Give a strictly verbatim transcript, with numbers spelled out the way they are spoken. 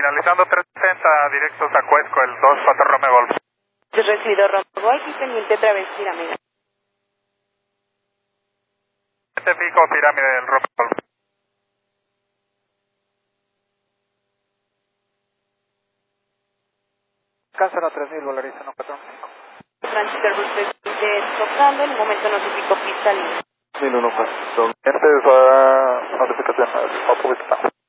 finalizando trescientos sesenta, directos a Cuesco, el dos cuatro Romeo Golf. Recibido Romeo Golf y pendiente otra vez pirámide. Este pico pirámide del Romeo Golf. Cáncer a tres mil, valoriza no cuatro cinco. Tránsito el bus tocando, en un momento notifico pista libre. mil uno, pues, entonces va notificación, a publicar.